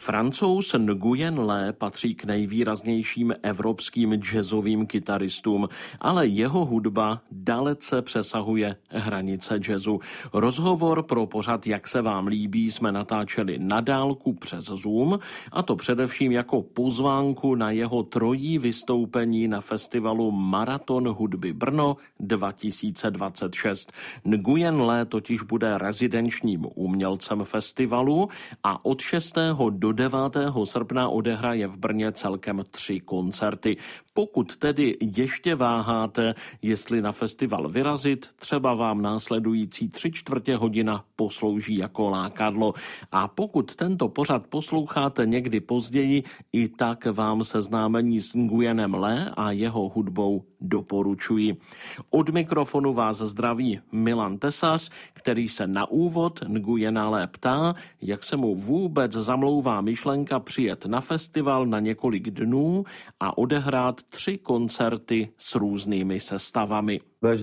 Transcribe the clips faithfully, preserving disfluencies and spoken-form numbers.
Francouz Nguyen Le patří k nejvýraznějším evropským jazzovým kytaristům, ale jeho hudba dalece přesahuje hranice jazzu. Rozhovor pro pořad Jak se vám líbí jsme natáčeli na dálku přes Zoom, a to především jako pozvánku na jeho trojí vystoupení na festivalu Maraton hudby Brno dva tisíce dvacet šest. Nguyen Le totiž bude rezidenčním umělcem festivalu a od šestého do devátého srpna odehraje v Brně celkem tři koncerty. Pokud tedy ještě váháte, jestli na festival vyrazit, třeba vám následující tři čtvrtě hodina poslouží jako lákadlo. A pokud tento pořad posloucháte někdy později, i tak vám seznámení s Nguyenem Le a jeho hudbou doporučuji. Od mikrofonu vás zdraví Milan Tesař, který se na úvod Nguyena Le ptá, jak se mu vůbec zamlouvá myšlenka přijet na festival na několik dnů a odehrát tři koncerty s různými sestavami.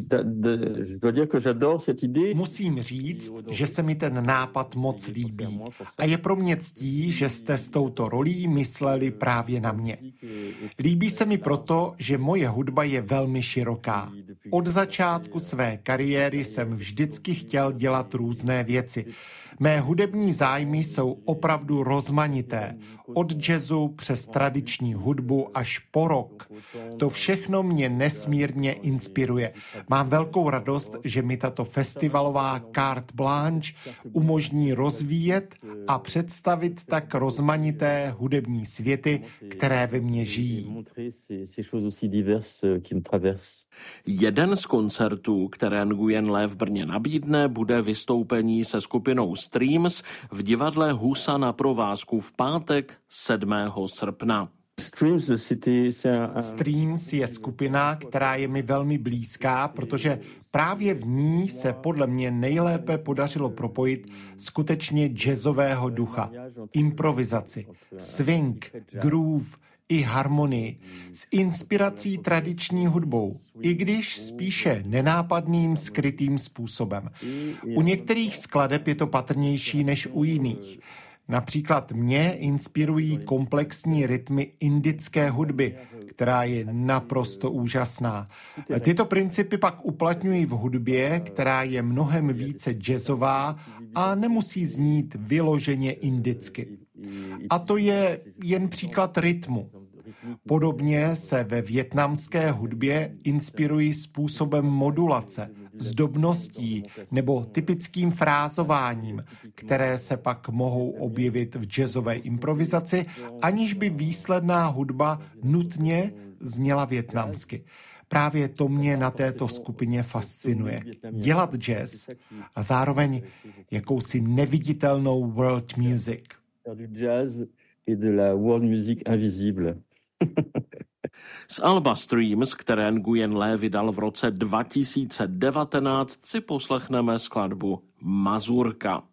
Musím říct, že se mi ten nápad moc líbí a je pro mě ctí, že jste s touto rolí mysleli právě na mě. Líbí se mi proto, že moje hudba je velmi široká. Od začátku své kariéry jsem vždycky chtěl dělat různé věci. Mé hudební zájmy jsou opravdu rozmanité. Od jazzu přes tradiční hudbu až po rock. To všechno mě nesmírně inspiruje. Mám velkou radost, že mi tato festivalová carte blanche umožní rozvíjet a představit tak rozmanité hudební světy, které ve mně žijí. Jeden z koncertů, které Nguyen Le v Brně nabídne, bude vystoupení se skupinou Streams v divadle Husa na provázku v pátek sedmého srpna. Streams je skupina, která je mi velmi blízká, protože právě v ní se podle mě nejlépe podařilo propojit skutečně jazzového ducha, improvizaci, swing, groove i harmonii s inspirací tradiční hudbou, i když spíše nenápadným, skrytým způsobem. U některých skladeb je to patrnější než u jiných. Například mě inspirují komplexní rytmy indické hudby, která je naprosto úžasná. Tyto principy pak uplatňují v hudbě, která je mnohem více jazzová a nemusí znít vyloženě indicky. A to je jen příklad rytmu. Podobně se ve vietnamské hudbě inspirují způsobem modulace, zdobností nebo typickým frázováním, které se pak mohou objevit v jazzové improvizaci, aniž by výsledná hudba nutně zněla vietnamsky. Právě to mě na této skupině fascinuje. Dělat jazz a zároveň jakousi neviditelnou world music. Z alba Streams, které Nguyen Le vydal v roce dva tisíce devatenáct, si poslechneme skladbu Mazurka.